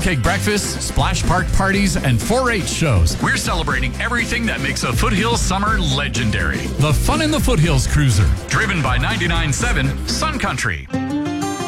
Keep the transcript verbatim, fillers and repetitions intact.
pancake breakfasts, splash park parties, and four H shows. We're celebrating everything that makes a Foothills summer legendary. The Fun in the Foothills Cruiser. Driven by ninety-nine point seven Sun Country.